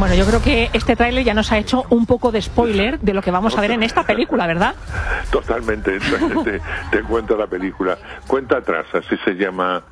Bueno, yo creo que este tráiler ya nos ha hecho un poco de spoiler de lo que vamos a ver en esta película, ¿verdad? Totalmente, te cuento la película. Cuenta atrás, así se llama.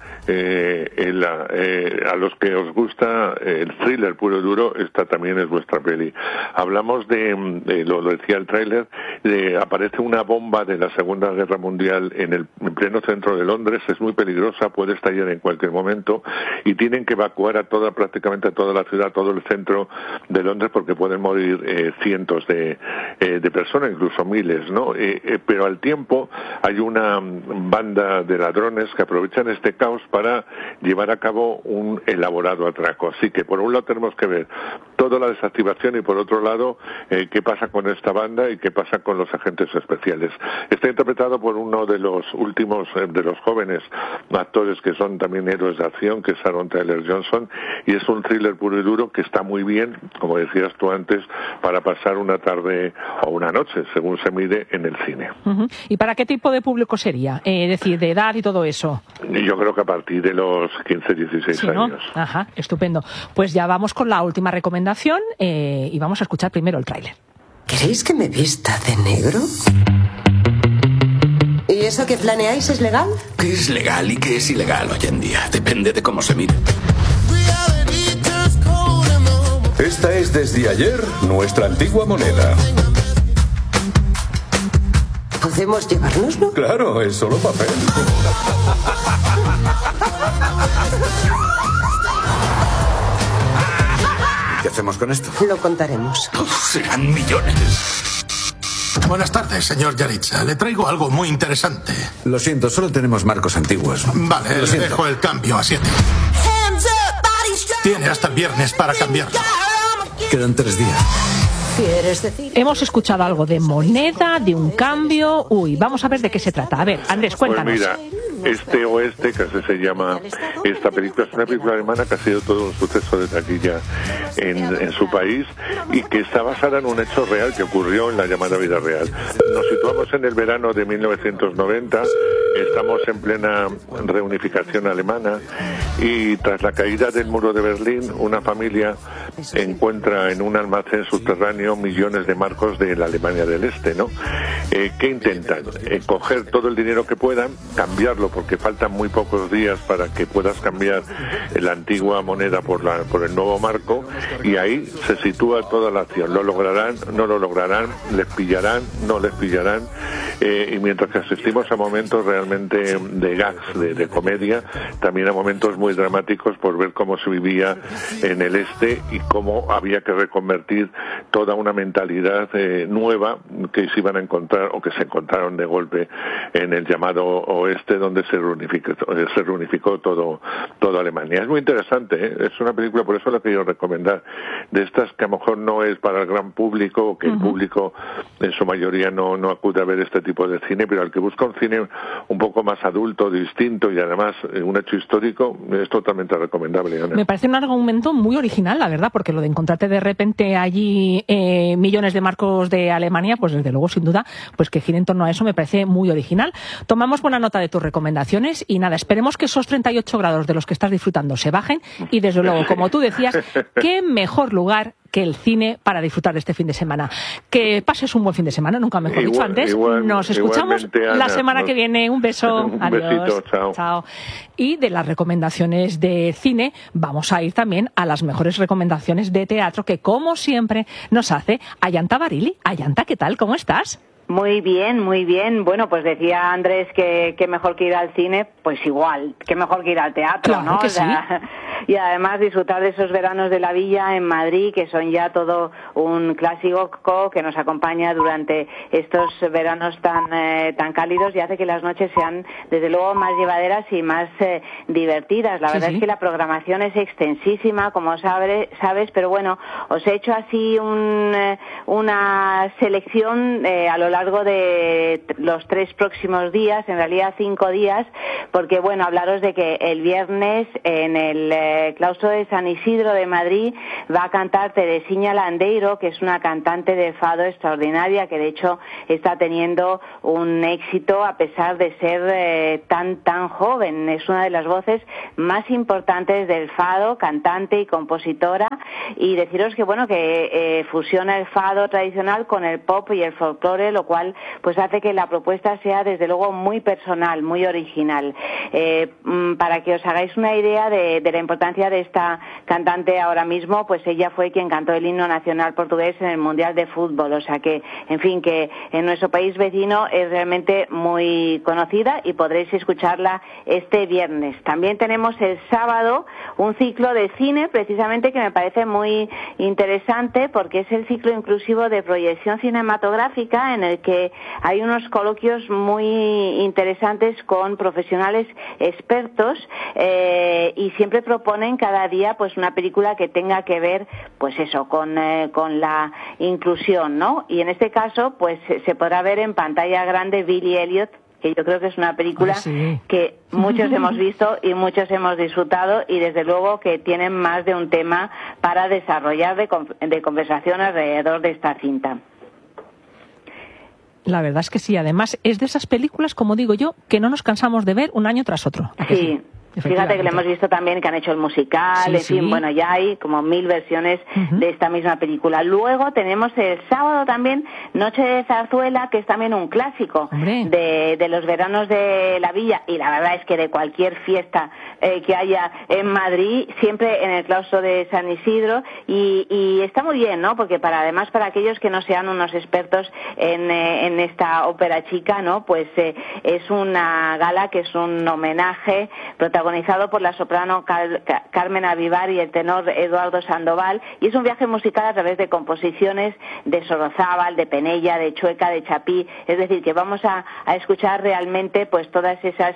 A los que os gusta el thriller puro y duro, esta también es vuestra peli. Hablamos lo decía el tráiler, aparece una bomba de la Segunda Guerra Mundial en pleno centro de Londres, es muy peligrosa, puede estallar en cualquier momento y tienen que evacuar prácticamente a toda la ciudad, todo el centro de Londres, porque pueden morir cientos de personas, incluso miles, ¿no? Pero al tiempo hay una banda de ladrones que aprovechan este caos para llevar a cabo un elaborado atraco. Así que por un lado tenemos que ver toda la desactivación y por otro lado qué pasa con esta banda y qué pasa con los agentes especiales. Está interpretado por uno de los últimos de los jóvenes actores que son también héroes de acción, que es Aaron Taylor Johnson, y es un thriller puro y duro que está muy bien, como decías tú antes, para pasar una tarde o una noche, según se mire, en el cine. ¿Y para qué tipo de público sería? Es decir, de edad y todo eso. Yo creo que a partir de los 15, 16 años. Ajá, estupendo. Pues ya vamos con la última recomendación y vamos a escuchar primero el tráiler. ¿Queréis que me vista de negro? ¿Y eso que planeáis es legal? ¿Qué es legal y qué es ilegal hoy en día? Depende de cómo se mire. Esta es desde ayer nuestra antigua moneda. ¿Podemos llevárnoslo? Claro, es solo papel. ¿Qué hacemos con esto? Lo contaremos. Serán millones. Buenas tardes, señor Yaritza. Le traigo algo muy interesante. Lo siento, solo tenemos marcos antiguos. Vale, le dejo el cambio a 7. Tiene hasta el viernes para cambiarlo. Quedan 3 días. ¿Quieres decir? Hemos escuchado algo de moneda, de un cambio. Uy, vamos a ver de qué se trata. A ver, Andrés, cuéntanos. Pues mira, Este Oeste, que así se llama esta película, es una película alemana que ha sido todo un suceso de taquilla en su país y que está basada en un hecho real que ocurrió en la llamada vida real. Nos situamos en el verano de 1990, estamos en plena reunificación alemana y tras la caída del muro de Berlín, una familia encuentra en un almacén subterráneo millones de marcos de la Alemania del Este, ¿no? ¿Qué intentan? Coger todo el dinero que puedan, cambiarlo, porque faltan muy pocos días para que puedas cambiar la antigua moneda por el nuevo marco, y ahí se sitúa toda la acción. ¿Lo lograrán? ¿No lo lograrán? ¿Les pillarán? ¿No les pillarán? Y mientras que asistimos a momentos realmente de gags, de comedia, también a momentos muy dramáticos por ver cómo se vivía en el Este y cómo había que reconvertir toda una mentalidad nueva que se iban a encontrar o que se encontraron de golpe en el llamado Oeste, donde se reunificó todo Alemania. Es muy interesante, ¿eh? Es una película, por eso la quiero recomendar, de estas que a lo mejor no es para el gran público, que el público en su mayoría no acude a ver este tipo de cine, pero al que busca un cine un poco más adulto, distinto y además un hecho histórico, es totalmente recomendable, Ana. Me parece un argumento muy original, la verdad, porque lo de encontrarte de repente allí millones de marcos de Alemania, pues desde luego, sin duda, pues que gire en torno a eso me parece muy original. Tomamos buena nota de tus recomendaciones y nada, esperemos que esos 38 grados de los que estás disfrutando se bajen y desde luego, como tú decías, qué mejor lugar que el cine para disfrutar de este fin de semana. Que pases un buen fin de semana, nunca mejor dicho antes. Nos escuchamos la semana que viene. Un beso. Un Adiós. besito, chao. Y de las recomendaciones de cine vamos a ir también a las mejores recomendaciones de teatro que, como siempre, nos hace Ayanta Barili. Ayanta, ¿qué tal? ¿Cómo estás? Muy bien, muy bien. Bueno, pues decía Andrés que mejor que ir al cine, pues igual, que mejor que ir al teatro, claro, ¿no? Que o sea, sí. Y además disfrutar de esos veranos de la Villa en Madrid, que son ya todo un clásico que nos acompaña durante estos veranos tan cálidos y hace que las noches sean, desde luego, más llevaderas y más divertidas. La verdad es que la programación es extensísima, como sabes, pero bueno, os he hecho así una selección a lo largo de los 3 próximos días, en realidad 5 días, porque bueno, hablaros de que el viernes en el claustro de San Isidro de Madrid va a cantar Teresiña Landeiro, que es una cantante de fado extraordinaria, que de hecho está teniendo un éxito a pesar de ser tan joven. Es una de las voces más importantes del fado, cantante y compositora, y deciros que bueno, que fusiona el fado tradicional con el pop y el folclore, lo cual pues hace que la propuesta sea desde luego muy personal, muy original. Para que os hagáis una idea de la importancia de esta cantante ahora mismo, pues ella fue quien cantó el himno nacional portugués en el Mundial de Fútbol, o sea que, en fin, que en nuestro país vecino es realmente muy conocida y podréis escucharla este viernes. También tenemos el sábado un ciclo de cine, precisamente, que me parece muy interesante porque es el ciclo inclusivo de proyección cinematográfica, en el que hay unos coloquios muy interesantes con profesionales expertos y siempre proponen cada día pues una película que tenga que ver pues eso con la inclusión, ¿no? Y en este caso pues se podrá ver en pantalla grande Billy Elliot, que yo creo que es una película que muchos hemos visto y muchos hemos disfrutado, y desde luego que tienen más de un tema para desarrollar de conversación alrededor de esta cinta. La verdad es que sí, además es de esas películas, como digo yo, que no nos cansamos de ver un año tras otro. Sí. Fíjate que le hemos visto también que han hecho el musical, en fin, bueno, ya hay como 1000 versiones de esta misma película. Luego tenemos el sábado también Noche de Zarzuela, que es también un clásico de los veranos de la Villa, y la verdad es que de cualquier fiesta que haya en Madrid, siempre en el claustro de San Isidro, y está muy bien, ¿no? Porque además para aquellos que no sean unos expertos en esta ópera chica, ¿no? Pues es una gala que es un homenaje protagonizado por la soprano Carmen Avivar y el tenor Eduardo Sandoval, y es un viaje musical a través de composiciones de Sorozábal, de Penella, de Chueca, de Chapí, es decir, que vamos a escuchar realmente pues todas esas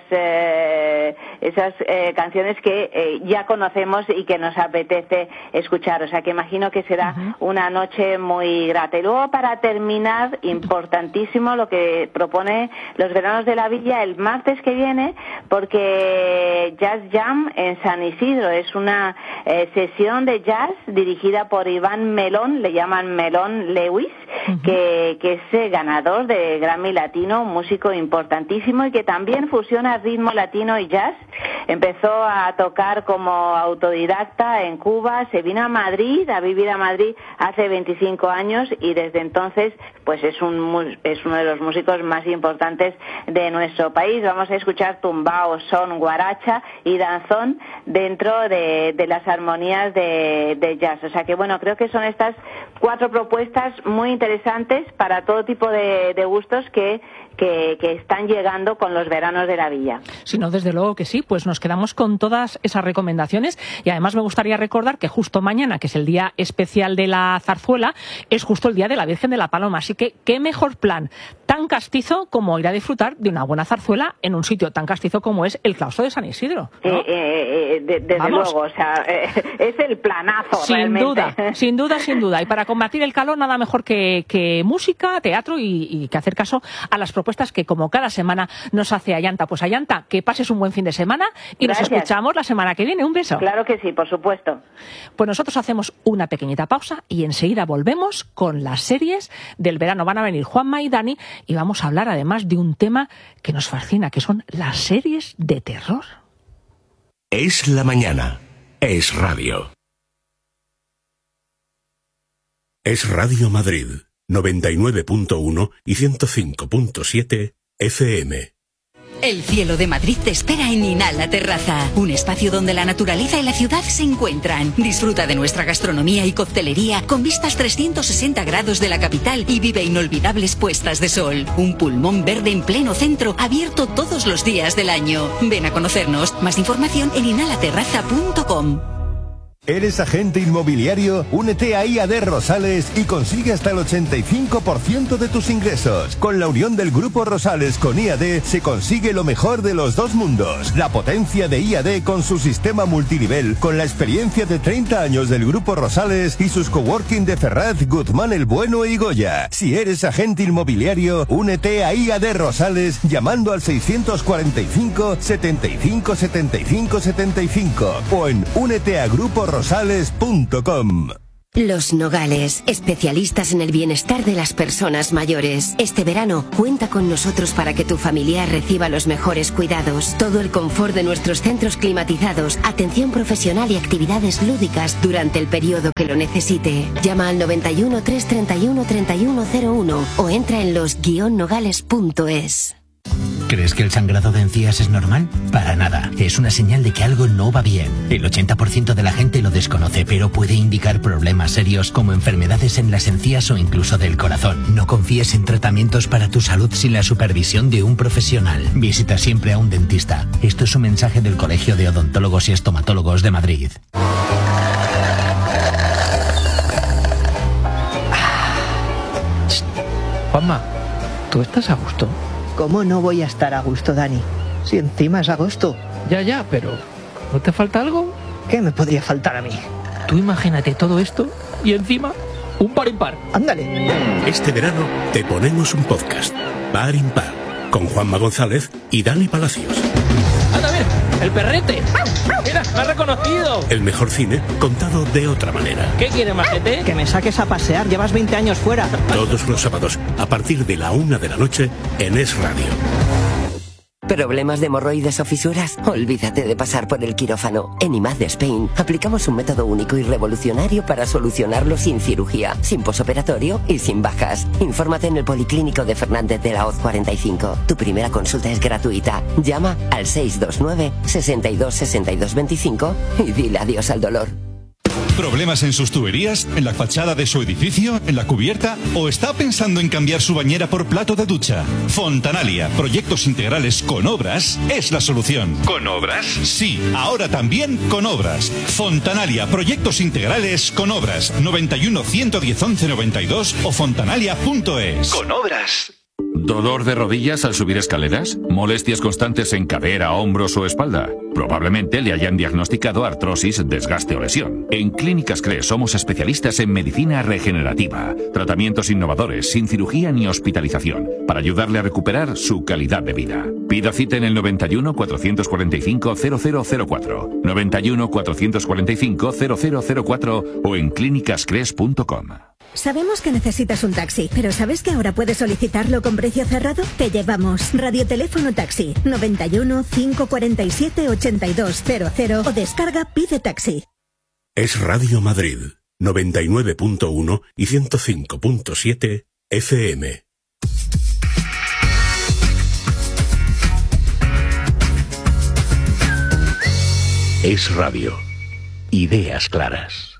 canciones que ya conocemos y que nos apetece escuchar, o sea que imagino que será una noche muy grata. Y luego, para terminar, importantísimo lo que propone los veranos de la Villa el martes que viene, porque Jazz Jam en San Isidro es una sesión de jazz dirigida por Iván Melón, le llaman Melón Lewis, que es ganador de Grammy Latino, un músico importantísimo y que también fusiona ritmo latino y jazz. Empezó a tocar como autodidacta en Cuba, se vino a vivir a Madrid hace 25 años y desde entonces pues es uno de los músicos más importantes de nuestro país. Vamos a escuchar tumbao, son, guaracha y danzón dentro de las armonías de jazz. O sea que bueno, creo que son estas 4 propuestas muy interesantes para todo tipo de gustos que están llegando con los veranos de la Villa. Sí, no, desde luego que sí, pues nos quedamos con todas esas recomendaciones, y además me gustaría recordar que justo mañana, que es el día especial de la zarzuela, es justo el día de la Virgen de la Paloma, así que qué mejor plan tan castizo como ir a disfrutar de una buena zarzuela en un sitio tan castizo como es el claustro de San Isidro, ¿no? Desde luego, o sea, es el planazo realmente. Sin duda, y para combatir el calor nada mejor que música, teatro y que hacer caso a las propuestas que como cada semana nos hace Ayanta. Pues Ayanta, que pases un buen fin de semana y Gracias. Nos escuchamos la semana que viene. Un beso. Claro que sí, por supuesto. Pues nosotros hacemos una pequeñita pausa y enseguida volvemos con las series del verano. Van a venir Juanma y Dani y vamos a hablar además de un tema que nos fascina, que son las series de terror. Es la mañana. Es radio. Es Radio Madrid, 99.1 y 105.7 FM. El cielo de Madrid te espera en Inhala Terraza, un espacio donde la naturaleza y la ciudad se encuentran. Disfruta de nuestra gastronomía y coctelería con vistas 360 grados de la capital y vive inolvidables puestas de sol. Un pulmón verde en pleno centro, abierto todos los días del año. Ven a conocernos. Más información en inhalaterraza.com. ¿Eres agente inmobiliario? Únete a IAD Rosales y consigue hasta el 85% de tus ingresos. Con la unión del Grupo Rosales con IAD se consigue lo mejor de los dos mundos. La potencia de IAD con su sistema multinivel, con la experiencia de 30 años del Grupo Rosales y sus coworking de Ferraz, Guzmán el Bueno y Goya. Si eres agente inmobiliario, únete a IAD Rosales llamando al 645 75 75 75 o en úneteagruporosales.com. Los Nogales, especialistas en el bienestar de las personas mayores. Este verano, cuenta con nosotros para que tu familiar reciba los mejores cuidados. Todo el confort de nuestros centros climatizados, atención profesional y actividades lúdicas durante el periodo que lo necesite. Llama al 91 331 3101 o entra en los-nogales.es. ¿Crees que el sangrado de encías es normal? Para nada. Es una señal de que algo no va bien. El 80% de la gente lo desconoce, pero puede indicar problemas serios como enfermedades en las encías o incluso del corazón. No confíes en tratamientos para tu salud sin la supervisión de un profesional. Visita siempre a un dentista. Esto es un mensaje del Colegio de Odontólogos y Estomatólogos de Madrid. Juanma, ¿tú estás a gusto? ¿Cómo no voy a estar a gusto, Dani? Si encima es agosto. Ya, pero ¿no te falta algo? ¿Qué me podría faltar a mí? Tú imagínate todo esto y encima un par impar. ¡Ándale! Este verano te ponemos un podcast, Par Impar, con Juanma González y Dani Palacios. ¡Anda, mira! ¡El perrete! ¡Mira, me ha reconocido! El mejor cine contado de otra manera. ¿Qué quieres, majete? Que me saques a pasear, llevas 20 años fuera. Todos los sábados, a partir de la 1 de la noche, en Es Radio. ¿Problemas de hemorroides o fisuras? Olvídate de pasar por el quirófano. En IMAD de Spain aplicamos un método único y revolucionario para solucionarlo sin cirugía, sin posoperatorio y sin bajas. Infórmate en el Policlínico de Fernández de la Hoz 45. Tu primera consulta es gratuita. Llama al 629 62 62 25 y dile adiós al dolor. ¿Problemas en sus tuberías? ¿En la fachada de su edificio? ¿En la cubierta? ¿O está pensando en cambiar su bañera por plato de ducha? Fontanalia, proyectos integrales con obras, es la solución. ¿Con obras? Sí, ahora también con obras. Fontanalia, proyectos integrales con obras. 91 110 11 92 o fontanalia.es. Con obras. ¿Dolor de rodillas al subir escaleras? ¿Molestias constantes en cadera, hombros o espalda? Probablemente le hayan diagnosticado artrosis, desgaste o lesión. En Clínicas CRES somos especialistas en medicina regenerativa, tratamientos innovadores, sin cirugía ni hospitalización, para ayudarle a recuperar su calidad de vida. Pida cita en el 91 445 0004, 91 445 0004 o en clínicascres.com. Sabemos que necesitas un taxi, pero ¿sabes que ahora puedes solicitarlo con precio cerrado? Te llevamos Radioteléfono Taxi 91 547 8200 o descarga Pide Taxi. Es Radio Madrid 99.1 y 105.7 FM. Es Radio. Ideas claras.